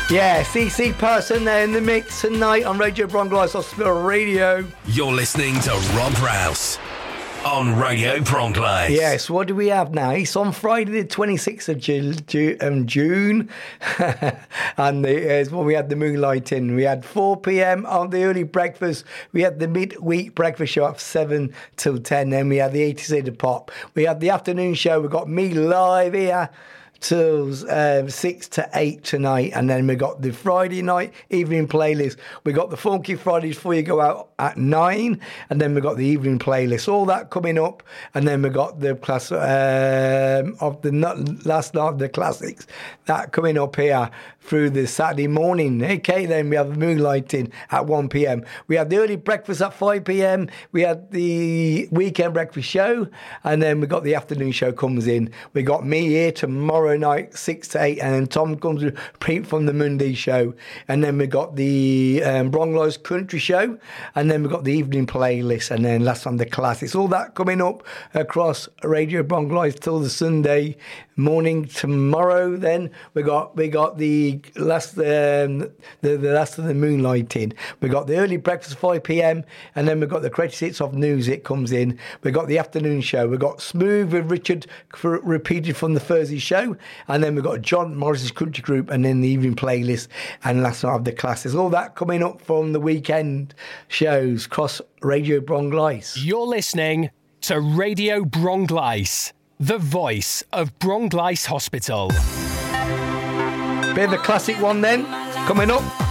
Yeah, CC Person there in the mix tonight on Radio Bronglice Hospital Radio. You're listening to Rob Rouse on Radio Bronglice. Yes, what do we have now? It's on Friday the 26th of June. And when we had the moonlighting. We had 4 p.m. on the early breakfast. We had the midweek breakfast show at 7 till 10. Then we had the 80s of pop. We had the afternoon show. We got me live here till 6 to 8 tonight, and then we got the Friday night evening playlist. We got the Funky Fridays before you go out at 9, and then we got the evening playlist. All that coming up, and then we got the class of the last night of the classics that coming up here through the Saturday morning. Okay, then we have the moonlighting at 1 p.m. We had the early breakfast at 5 p.m. We had the weekend breakfast show, and then we got the afternoon show comes in. We got me here tomorrow night 6 to 8, and then Tom comes with Pete from the Monday show, and then we got the Bronglice Country show, and then we got the evening playlist, and then last on the classics. All that coming up across Radio Bronglice till the Sunday morning tomorrow. Then we got the last the last of the moonlighting. We got the early breakfast 5 p.m, and then we got the greatest hits of news. It comes in. We got the afternoon show. We got Smooth with Richard repeated from the Thursday show, and then we got John Morris's Country Group, and then the evening playlist, and last night of the classes. All that coming up from the weekend shows across Radio Bronglice. You're listening to Radio Bronglice, the voice of Bronglice Hospital. Bit of a classic one then, coming up.